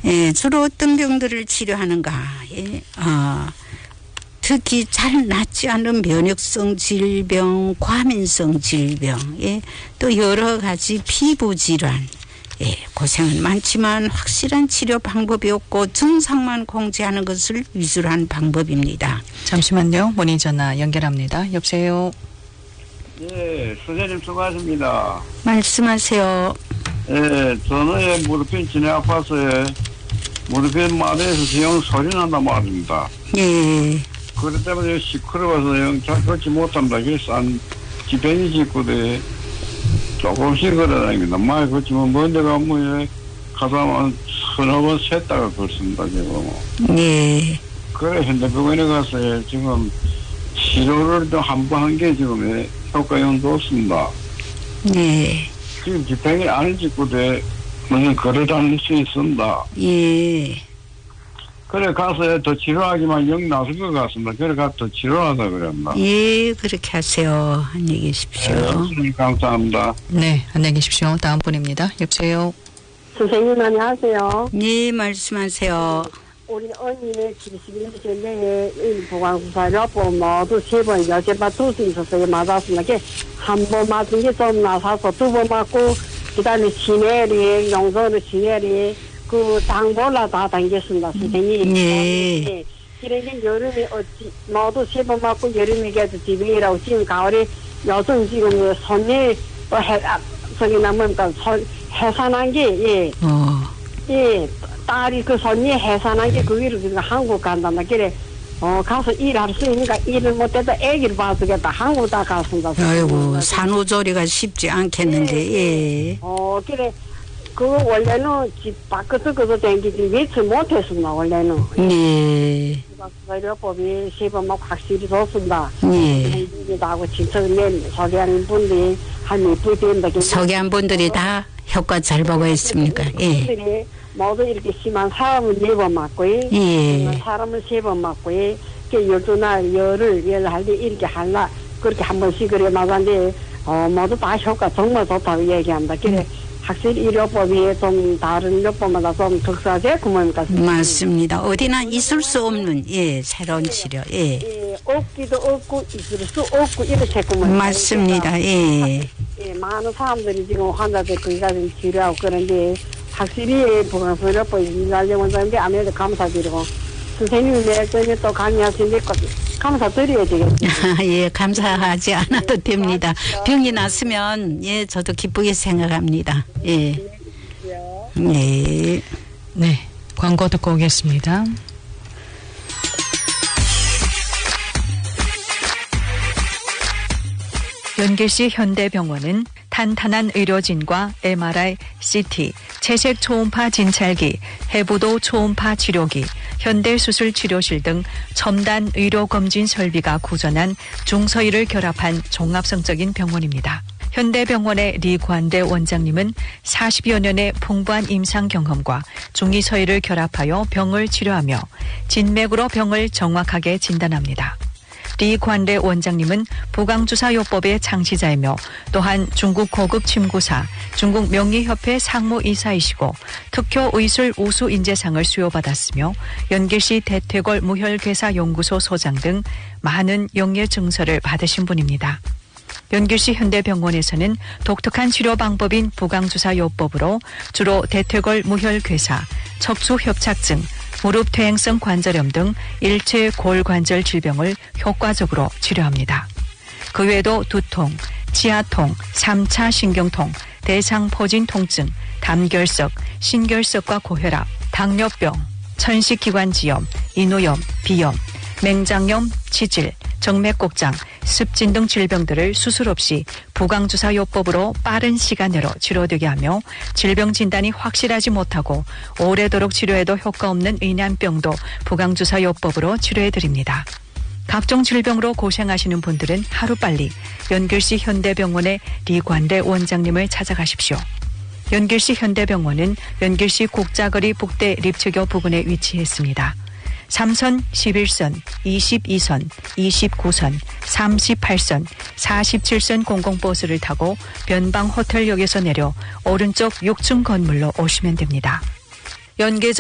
예, 주로 어떤 병들을 치료하는가? 예, 특히 잘 낫지 않은 면역성 질병, 과민성 질병, 예, 또 여러 가지 피부 질환. 예, 고생은 많지만 확실한 치료 방법이 없고 증상만 공지하는 것을 위주로 한 방법입니다. 잠시만요. 문의 전화 연결합니다. 여보세요. 예, 선생님 수고하십니다. 말씀하세요. 예, 저는 무릎이 진해 아파서 무릎이 마디에서 영 소리 난단 말입니다. 예. 그렇기 때문에 시끄러워서 영 잘 걷지 못합니다. 그래서 한 지pen이 짓고도 조금씩 걸어다닙니다. 많이 걷지만 먼 데가 가서 서너 번 샜다가 걷습니다. 지금. 예. 그래 현대병원에 가서 지금 치료를 또 한 번 한 게 지금 효과는 없습니다. 예. 지금 지pen이 안 짓고도 무슨 걸어다닐 수 있습니다. 예. 그래 가서 더 치료하기만 영 나설 것 같습니다. 그래 가서 더 치료하다 그럽니다. 예, 그렇게 하세요. 안녕히 계십시오. 선생님 감사합니다. 네, 안녕히 계십시오. 다음 분입니다. 여보세요. 선생님 안녕하세요. 네, 말씀하세요. 우리 언니 71년 전에 보건수사료보 모두 3번 여제바 도수 있었어요. 맞았습니다. 한 번 맞은 게 좀 나서서 2번 맞고 그다음에 진해리 용서로 진해리 그 당볼라 다 당겼습니다. 선생님. 네. 이래게 여름에 모두 3번 맞고 여름에 가서 집에 일하고 지금 가을에 요즘 지금 손이 저기 남으니까 해산한 게 예. 예. 딸이 그 손이 해산한 게 그 위로 한국 간단다. 그래 가서 일할 수 있으니까 일을 못해도 애기를 봐주겠다. 한국 다 갔습니다. 아이고 산후조리가 쉽지 않겠는데. 예. 그래 그 원래는 집 밖에서 그거 댕기지 외출 못했습니다. 원래는. 네. 의료법이 3번 막 확실히 좋습니다. 네. 하고 친척님 소개하는 분들이 한 몇분 된다. 소개한 분들이 다 효과 잘 보고 있습니까? 예. 모두 이렇게 심한 사람은 4번 맞고, 예. 사람은 3번 맞고, 12날 열을 할 때 이렇게 할라, 그렇게 한 번씩 그래 맞았는데, 모두 다 효과 정말 좋다고 얘기합니다. 그래, 확실히 의료법이 좀 다른 의료법마다 좀 특수하게 그만입니까? 맞습니다. 어디나 있을 수 없는, 예, 새로운 치료, 예. 예, 없기도 없고, 있을 수 없고, 이렇게 그만입니다. 맞습니다, 예. 예, 많은 사람들이 지금 환자들 거기까지 치료하고 그런데, 확실히 보건의료법이 이날려 원장님께 아무래도 감사드리고 선생님이 내일 또 강의하시는데 감사드려야 되겠습니다. 예, 감사하지 않아도 됩니다. 병이 났으면 예, 저도 기쁘게 생각합니다. 예. 네. 네, 광고 듣고 오겠습니다. 연길시 현대병원은 탄탄한 의료진과 MRI, CT, 채색 초음파 진찰기, 해부도 초음파 치료기, 현대수술 치료실 등 첨단 의료검진 설비가 구전한 중서의를 결합한 종합성적인 병원입니다. 현대병원의 리관대 원장님은 40여 년의 풍부한 임상 경험과 중의서의를 결합하여 병을 치료하며 진맥으로 병을 정확하게 진단합니다. 리관대 원장님은 부강주사요법의 창시자이며 또한 중국 고급 침구사, 중국 명의협회 상무이사이시고 특효의술 우수인재상을 수여받았으며 연길시 대퇴골 무혈괴사연구소 소장 등 많은 영예 증서를 받으신 분입니다. 연길시 현대병원에서는 독특한 치료 방법인 부강주사요법으로 주로 대퇴골 무혈괴사, 척추협착증, 무릎 퇴행성 관절염 등 일체 골관절 질병을 효과적으로 치료합니다. 그 외에도 두통, 지하통, 3차 신경통, 대상포진 통증, 담결석, 신결석과 고혈압, 당뇨병, 천식기관지염, 인후염, 비염, 맹장염, 치질, 정맥곡장, 습진 등 질병들을 수술 없이 부강주사요법으로 빠른 시간 내로 치료되게 하며 질병 진단이 확실하지 못하고 오래도록 치료해도 효과 없는 의난병도 부강주사요법으로 치료해드립니다. 각종 질병으로 고생하시는 분들은 하루빨리 연길시 현대병원의 리관대 원장님을 찾아가십시오. 연길시 현대병원은 연길시 국자거리 북대 립츠교 부근에 위치했습니다. 3선, 11선, 22선, 29선, 38선, 47선 공공버스를 타고 변방호텔역에서 내려 오른쪽 6층 건물로 오시면 됩니다. 연계